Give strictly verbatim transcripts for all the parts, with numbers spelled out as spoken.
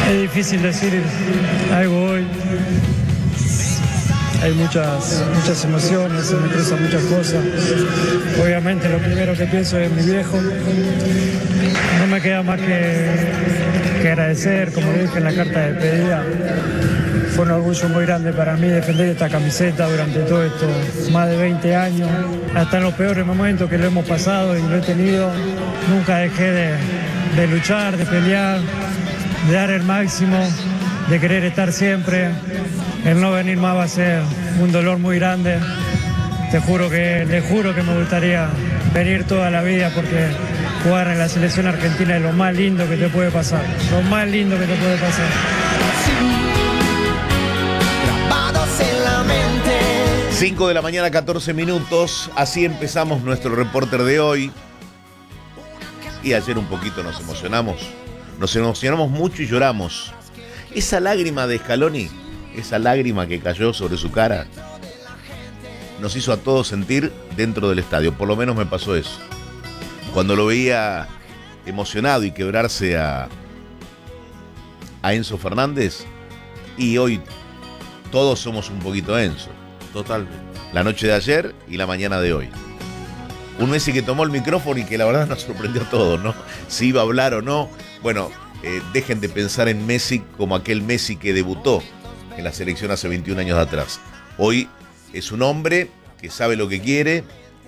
Es difícil decir algo hoy. Hay muchas, muchas emociones, se me cruzan muchas cosas. Obviamente lo primero que pienso es mi viejo. No me queda más que, que agradecer, como le dije en la carta de despedida. Fue un orgullo muy grande para mí defender esta camiseta durante todo esto, más de veinte años. Hasta en los peores momentos que lo hemos pasado y lo he tenido, nunca dejé de, de luchar, de pelear, de dar el máximo, de querer estar siempre. El no venir más va a ser un dolor muy grande. Te juro que, le juro que me gustaría venir toda la vida porque jugar en la selección argentina es lo más lindo que te puede pasar. Lo más lindo que te puede pasar. cinco de la mañana, catorce minutos. Así empezamos nuestro reporter de hoy. Y ayer un poquito nos emocionamos. Nos emocionamos mucho y lloramos. Esa lágrima de Scaloni, esa lágrima que cayó sobre su cara, nos hizo a todos sentir dentro del estadio. Por lo menos me pasó eso. Cuando lo veía emocionado y quebrarse a, a Enzo Fernández, y hoy todos somos un poquito Enzo. Totalmente. La noche de ayer y la mañana de hoy. Un Messi que tomó el micrófono y que la verdad nos sorprendió a todos, ¿no? Si iba a hablar o no. Bueno, eh, dejen de pensar en Messi como aquel Messi que debutó en la selección hace veintiún años atrás. Hoy es un hombre que sabe lo que quiere,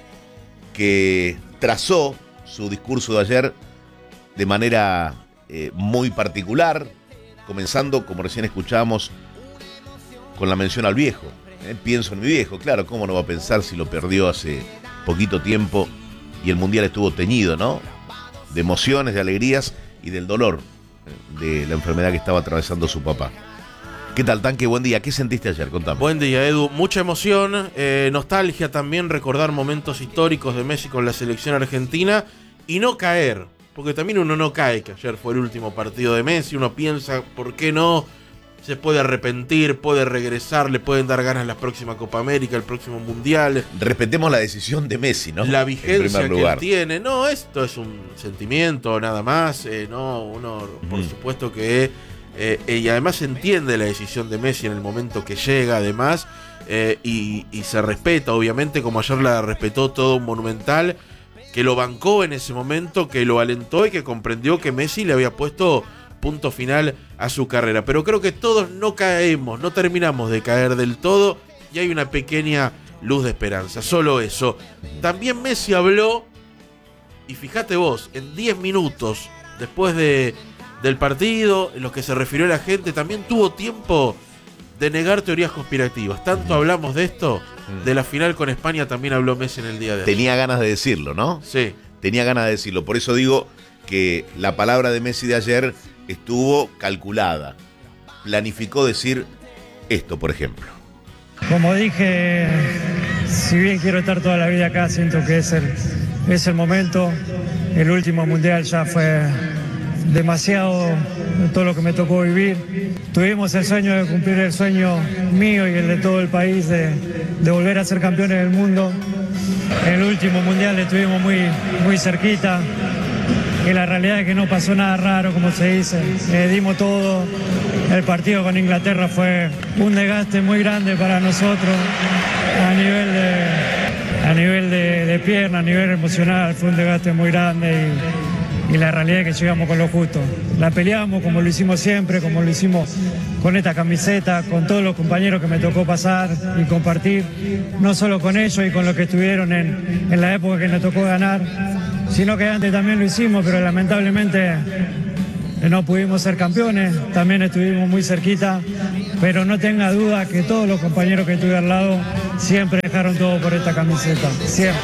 que trazó su discurso de ayer de manera eh, muy particular, comenzando, como recién escuchábamos, con la mención al viejo. Eh, pienso en mi viejo, claro, ¿cómo no va a pensar si lo perdió hace poquito tiempo y el Mundial estuvo teñido, ¿no? De emociones, de alegrías y del dolor de la enfermedad que estaba atravesando su papá. ¿Qué tal, Tanque? Buen día. ¿Qué sentiste ayer? Contame. Buen día, Edu. Mucha emoción, eh, nostalgia también, recordar momentos históricos de Messi con la selección argentina y no caer, porque también uno no cae, que ayer fue el último partido de Messi, uno piensa, ¿por qué no? Se puede arrepentir, puede regresar, le pueden dar ganas la próxima Copa América, el próximo Mundial. Respetemos la decisión de Messi, ¿no? La vigencia que él tiene. No, esto es un sentimiento, nada más. Eh, no, uno, por mm. supuesto que... Eh, y además entiende la decisión de Messi en el momento que llega, además. Eh, y, y se respeta, obviamente, como ayer la respetó todo un Monumental, que lo bancó en ese momento, que lo alentó y que comprendió que Messi le había puesto punto final a su carrera. Pero creo que todos no caemos, no terminamos de caer del todo y hay una pequeña luz de esperanza, solo eso. También Messi habló, y fíjate vos, en diez minutos después de, del partido, en los que se refirió a la gente, también tuvo tiempo de negar teorías conspirativas. Tanto hablamos de esto, de la final con España también habló Messi en el día de ayer. Tenía ganas de decirlo, ¿no? Sí. Tenía ganas de decirlo, por eso digo que la palabra de Messi de ayer estuvo calculada. Planificó decir esto, por ejemplo. Como dije, si bien quiero estar toda la vida acá, siento que es el, es el momento. El último mundial ya fue demasiado todo lo que me tocó vivir. Tuvimos el sueño de cumplir el sueño mío y el de todo el país de, de volver a ser campeones del mundo. En el último mundial estuvimos muy, muy cerquita. Y la realidad es que no pasó nada raro, como se dice. Eh, dimos todo. El partido con Inglaterra fue un desgaste muy grande para nosotros a nivel de, a nivel de, de pierna, a nivel emocional. Fue un desgaste muy grande y, y la realidad es que llegamos con lo justo. La peleamos como lo hicimos siempre, como lo hicimos con esta camiseta, con todos los compañeros que me tocó pasar y compartir, no solo con ellos y con los que estuvieron en, en la época que nos tocó ganar, sino que antes también lo hicimos, pero lamentablemente no pudimos ser campeones, también estuvimos muy cerquita, pero no tenga duda que todos los compañeros que estuve al lado siempre dejaron todo por esta camiseta, siempre.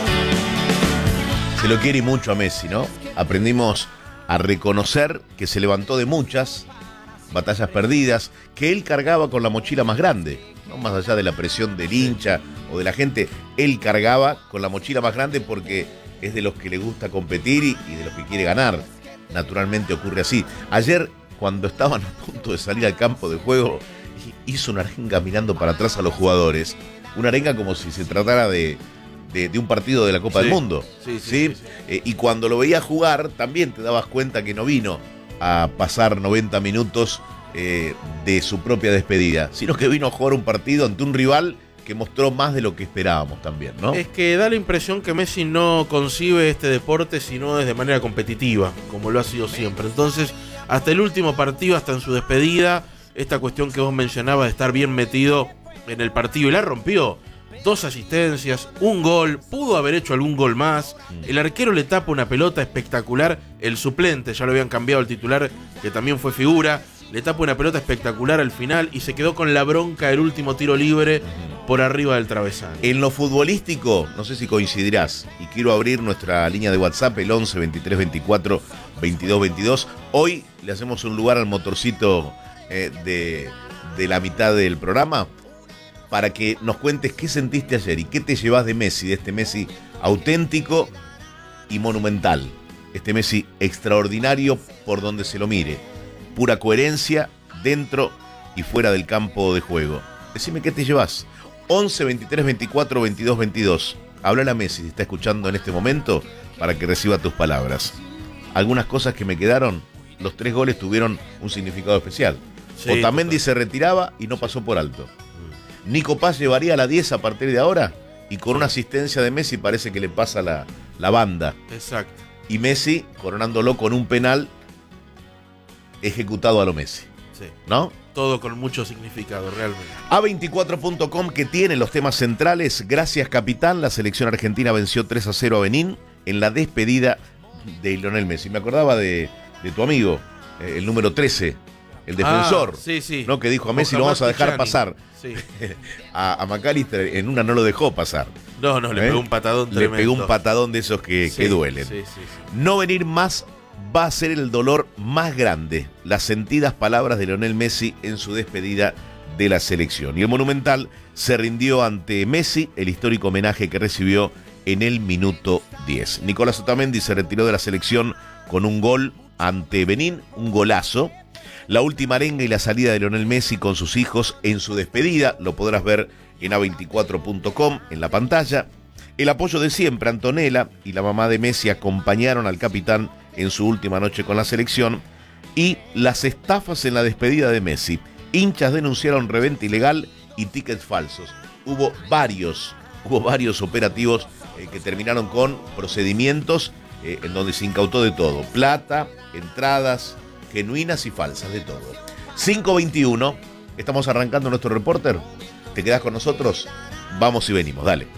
Se lo quiere mucho a Messi, ¿no? Aprendimos a reconocer que se levantó de muchas batallas perdidas, que él cargaba con la mochila más grande, ¿no? Más allá de la presión del hincha o de la gente, él cargaba con la mochila más grande porque es de los que le gusta competir y, y de los que quiere ganar. Naturalmente ocurre así. Ayer, cuando estaban a punto de salir al campo de juego, hizo una arenga mirando para atrás a los jugadores. Una arenga como si se tratara de, de, de un partido de la Copa sí, del Mundo. Sí, sí, ¿sí? sí, sí. Eh, y cuando lo veía jugar, también te dabas cuenta que no vino a pasar noventa minutos eh, de su propia despedida, sino que vino a jugar un partido ante un rival que mostró más de lo que esperábamos también, ¿no? Es que da la impresión que Messi no concibe este deporte sino de manera competitiva, como lo ha sido siempre. Entonces, hasta el último partido, hasta en su despedida, esta cuestión que vos mencionabas de estar bien metido en el partido, y la rompió. Dos asistencias, un gol, pudo haber hecho algún gol más. El arquero le tapa una pelota espectacular, el suplente, ya lo habían cambiado el titular, que también fue figura, le tapa una pelota espectacular al final y se quedó con la bronca del último tiro libre por arriba del travesaño. En lo futbolístico, no sé si coincidirás, y quiero abrir nuestra línea de WhatsApp, el once, veintitrés, veinticuatro, veintidós, veintidós. Hoy le hacemos un lugar al motorcito eh, de, de la mitad del programa, para que nos cuentes qué sentiste ayer y qué te llevas de Messi, de este Messi auténtico y monumental. Este Messi extraordinario por donde se lo mire. Pura coherencia dentro y fuera del campo de juego. Decime qué te llevas. once, veintitrés, veinticuatro, veintidós, veintidós. Háblale a Messi si está escuchando en este momento para que reciba tus palabras. Algunas cosas que me quedaron, los tres goles tuvieron un significado especial. Sí, Otamendi total. se retiraba y no pasó por alto. Nico Paz llevaría la diez a partir de ahora y con una asistencia de Messi parece que le pasa la, la banda. Exacto. Y Messi coronándolo con un penal ejecutado a lo Messi. Sí. ¿No? Todo con mucho significado, realmente. A veinticuatro punto com, que tiene los temas centrales. Gracias, capitán. La selección argentina venció tres a cero a Benín en la despedida de Lionel Messi. Me acordaba de, de tu amigo, eh, el número trece, el defensor, Ah, sí, sí. ¿no? Que dijo a Messi lo vamos a dejar pasar. Sí. A, a McAllister en una no lo dejó pasar. No, no, le ¿Eh? pegó un patadón Le tremendo. pegó un patadón de esos que, Sí, que duelen. sí, sí, sí. No venir más va a ser el dolor más grande. Las sentidas palabras de Lionel Messi en su despedida de la selección. Y el Monumental se rindió ante Messi, el histórico homenaje que recibió en el minuto diez. Nicolás Otamendi se retiró de la selección con un gol ante Benín, un golazo. La última arenga y la salida de Lionel Messi con sus hijos en su despedida, lo podrás ver en a veinticuatro punto com en la pantalla. El apoyo de siempre, Antonella y la mamá de Messi acompañaron al capitán en su última noche con la selección. Y las estafas en la despedida de Messi. Hinchas denunciaron reventa ilegal y tickets falsos. Hubo varios, hubo varios operativos eh, que terminaron con procedimientos eh, en donde se incautó de todo. Plata, entradas genuinas y falsas, de todo. cinco veintiuno, estamos arrancando nuestro reporter. ¿Te quedás con nosotros? Vamos y venimos, dale.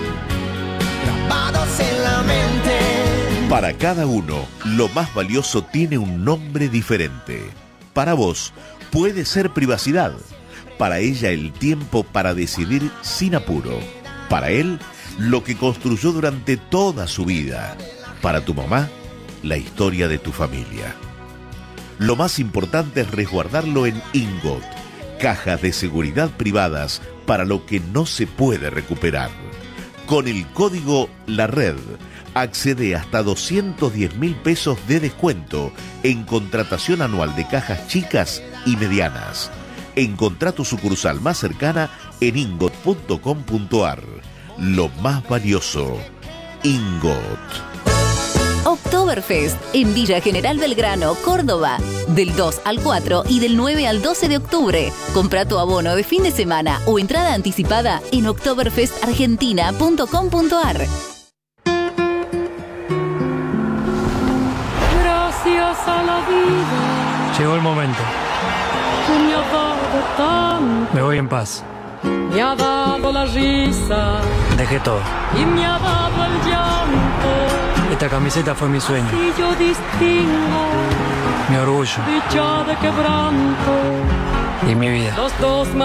Grabados en la mente. Para cada uno, lo más valioso tiene un nombre diferente. Para vos, puede ser privacidad. Para ella, el tiempo para decidir sin apuro. Para él, lo que construyó durante toda su vida. Para tu mamá, la historia de tu familia. Lo más importante es resguardarlo en Ingot, cajas de seguridad privadas para lo que no se puede recuperar. Con el código La Red, accede hasta doscientos diez mil pesos de descuento en contratación anual de cajas chicas y medianas. Encontrá tu sucursal más cercana en ingot punto com punto ar. Lo más valioso, Ingot. Oktoberfest en Villa General Belgrano, Córdoba. Del dos al cuatro y del nueve al doce de octubre. Compra tu abono de fin de semana o entrada anticipada en oktoberfest argentina punto com punto ar. Gracias a la vida Llegó el momento. que me ha dado tanto, Me voy en paz. me ha dado la risa Dejé todo. y me ha dado el llanto. Esta camiseta fue mi sueño, Y yo distingo mi orgullo dicha de quebranto, y mi vida. los dos